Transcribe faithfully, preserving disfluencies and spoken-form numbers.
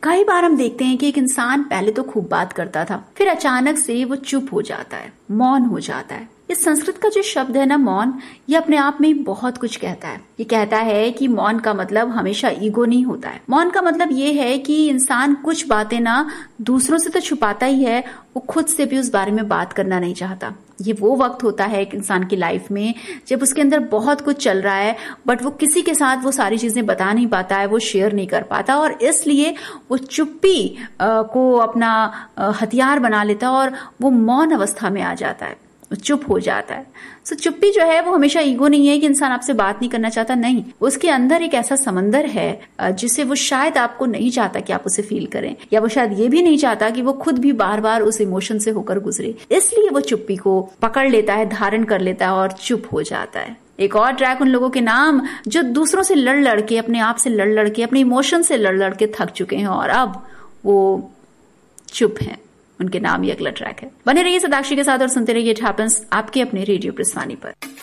कई बार हम देखते हैं कि एक इंसान पहले तो खूब बात करता था, फिर अचानक से वो चुप हो जाता है, मौन हो जाता है। इस संस्कृत का जो शब्द है ना मौन, ये अपने आप में बहुत कुछ कहता है। ये कहता है कि मौन का मतलब हमेशा ईगो नहीं होता है। मौन का मतलब ये है कि इंसान कुछ बातें ना दूसरों से तो छुपाता ही है, वो खुद से भी उस बारे में बात करना नहीं चाहता। ये वो वक्त होता है एक इंसान की लाइफ में जब उसके अंदर बहुत कुछ चल रहा है, बट वो किसी के साथ वो सारी चीजें बता नहीं पाता है, वो शेयर नहीं कर पाता, और इसलिए वो चुप्पी को अपना हथियार बना लेता है और वो मौन अवस्था में आ जाता है, चुप हो जाता है। सो चुप्पी जो है वो हमेशा ईगो नहीं है कि इंसान आपसे बात नहीं करना चाहता, नहीं, उसके अंदर एक ऐसा समंदर है जिसे वो शायद आपको नहीं चाहता कि आप उसे फील करें, या वो शायद ये भी नहीं चाहता कि वो खुद भी बार बार उस इमोशन से होकर गुजरे, इसलिए वो चुप्पी को पकड़ लेता है, धारण कर लेता है और चुप हो जाता है। एक और ट्रैक उन लोगों के नाम जो दूसरों से लड़ लड़ के, अपने आप से लड़ लड़ के, अपने इमोशन से लड़ लड़ के थक चुके हैं और अब वो चुप हैं, उनके नाम ही अगला ट्रैक है। बने रहिए सदाक्षी के साथ और सुनते रहिए इट हैपेंस आपके अपने रेडियो प्रस्थानी पर।